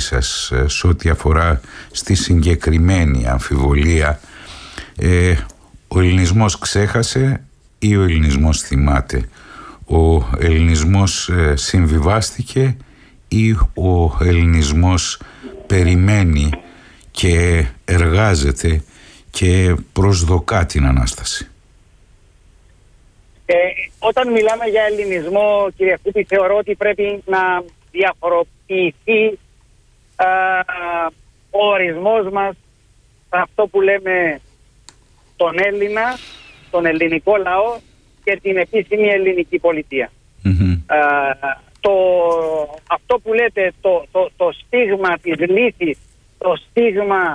σας σε ό,τι αφορά στη συγκεκριμένη αμφιβολία. Ο ελληνισμός ξέχασε ή ο ελληνισμός θυμάται? Ο ελληνισμός συμβιβάστηκε ή ο ελληνισμός περιμένει και εργάζεται και προσδοκά την Ανάσταση? Όταν μιλάμε για ελληνισμό, κύριε Κούπη, θεωρώ ότι πρέπει να διαφοροποιηθεί ο ορισμός μας σε αυτό που λέμε τον Έλληνα, τον ελληνικό λαό και την επίσημη ελληνική πολιτεία. Αυτό που λέτε, το στίγμα της λύθης, το στίγμα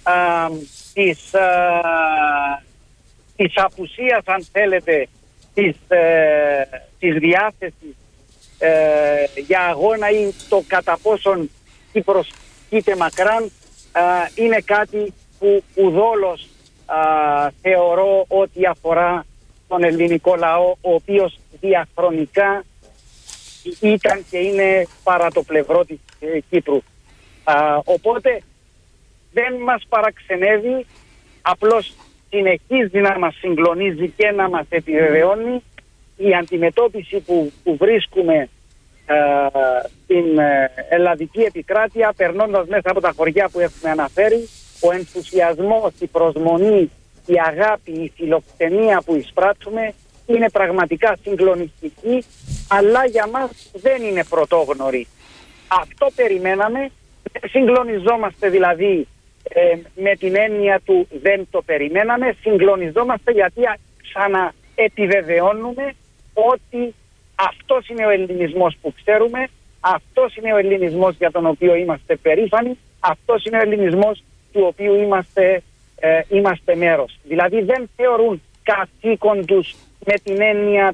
της απουσίας, αν θέλετε, της διάθεσης για αγώνα ή το κατά πόσον Κύπρος κοίται μακράν, είναι κάτι που ουδόλως θεωρώ ότι αφορά τον ελληνικό λαό, ο οποίος διαχρονικά ήταν και είναι παρά το πλευρό της Κύπρου. Οπότε δεν μας παραξενεύει, απλώς συνεχίζει να μας συγκλονίζει και να μας επιβεβαιώνει η αντιμετώπιση που βρίσκουμε στην ελλαδική επικράτεια, περνώντας μέσα από τα χωριά που έχουμε αναφέρει. Ο ενθουσιασμός, η προσμονή, η αγάπη, η φιλοξενία που εισπράττουμε είναι πραγματικά συγκλονιστική, αλλά για μας δεν είναι πρωτόγνωρη. Αυτό περιμέναμε, δεν συγκλονιζόμαστε δηλαδή με την έννοια του δεν το περιμέναμε, συγκλονιζόμαστε γιατί ξαναεπιβεβαιώνουμε ότι αυτός είναι ο ελληνισμός που ξέρουμε, αυτός είναι ο ελληνισμός για τον οποίο είμαστε περήφανοι, αυτός είναι ο ελληνισμός του οποίου είμαστε μέρος. Δηλαδή δεν θεωρούν καθήκον τους με την έννοια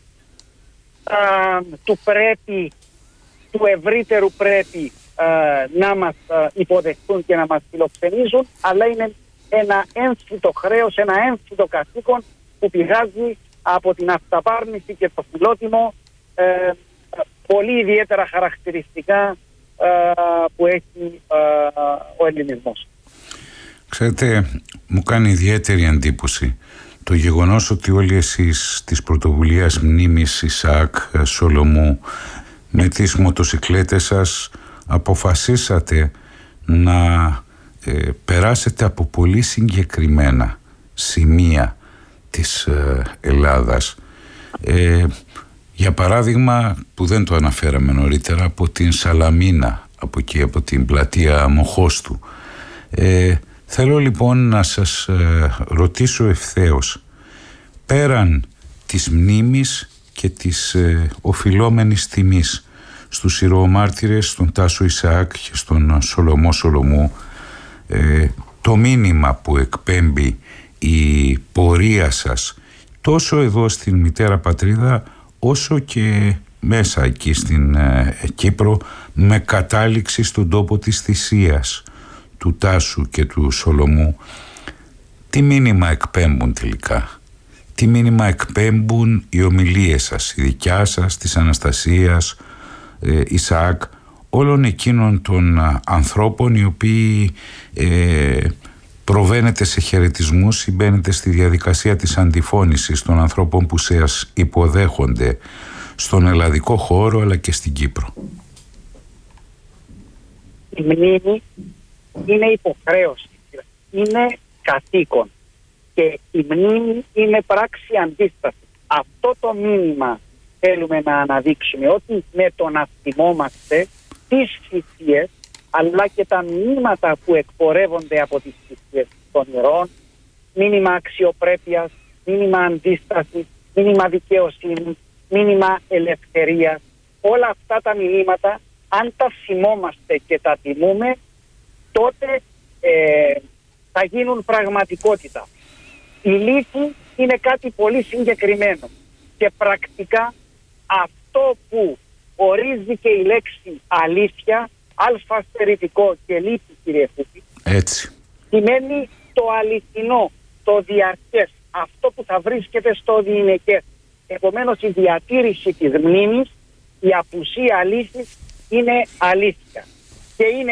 του πρέπει, του ευρύτερου πρέπει να μας υποδεχτούν και να μας φιλοξενήσουν, αλλά είναι ένα έμφυτο χρέος, ένα έμφυτο καθήκον που πηγάζει από την αυταπάρνηση και το φιλότιμο πολύ ιδιαίτερα χαρακτηριστικά που έχει ο ελληνισμός. Ξέρετε, μου κάνει ιδιαίτερη εντύπωση το γεγονός ότι όλοι εσείς της πρωτοβουλίας μνήμης Ισαάκ Σολομού με τις μοτοσικλέτες σας αποφασίσατε να περάσετε από πολύ συγκεκριμένα σημεία της Ελλάδας. Για παράδειγμα, που δεν το αναφέραμε νωρίτερα, από την Σαλαμίνα, από εκεί, από την πλατεία Μοχώστου. Θέλω λοιπόν να σας ρωτήσω ευθέως, πέραν της μνήμης και της οφειλόμενης τιμής στους ηρωομάρτυρες, στον Τάσο Ισαάκ και στον Σολομό Σολομού, το μήνυμα που εκπέμπει η πορεία σας τόσο εδώ στην μητέρα πατρίδα όσο και μέσα εκεί στην Κύπρο, με κατάληξη στον τόπο της θυσίας του Τάσου και του Σολομού, τι μήνυμα εκπέμπουν τελικά? Τι μήνυμα εκπέμπουν οι ομιλίες σας, η δικιά σας, της Αναστασίας, Ισαάκ, όλων εκείνων των ανθρώπων οι οποίοι προβαίνετε σε χαιρετισμούς ή μπαίνετε στη διαδικασία της αντιφώνησης των ανθρώπων που σας υποδέχονται στον ελλαδικό χώρο αλλά και στην Κύπρο? Η μνήμη είναι υποχρέωση, είναι καθήκον και η μνήμη είναι πράξη αντίσταση. Αυτό το μήνυμα θέλουμε να αναδείξουμε, ότι με το να θυμόμαστε τις θυσίες αλλά και τα μηνύματα που εκπορεύονται από τις θυσίες των ηρώων, μήνυμα αξιοπρέπειας, μήνυμα αντίστασης, μήνυμα δικαιοσύνης, μήνυμα ελευθερίας. Όλα αυτά τα μηνύματα, αν τα θυμόμαστε και τα τιμούμε, τότε θα γίνουν πραγματικότητα. Η λύθη είναι κάτι πολύ συγκεκριμένο και πρακτικά αυτό που ορίζει και η λέξη αλήθεια, αλφαστερητικό και λύθη, κύριε Φούκη, έτσι, σημαίνει το αληθινό, το διαρκές, αυτό που θα βρίσκεται στο διηνεκές. Επομένως η διατήρηση της μνήμης, η απουσία αλήθειας είναι αλήθεια και είναι